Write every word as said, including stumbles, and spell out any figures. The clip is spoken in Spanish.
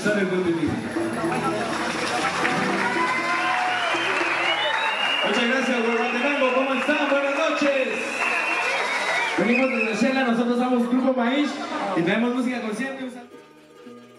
Sale el contenido. Muchas gracias, Guanatenango. ¿Cómo están? Buenas noches. Venimos desde Shela, nosotros somos Grupo Maíz y tenemos música consciente.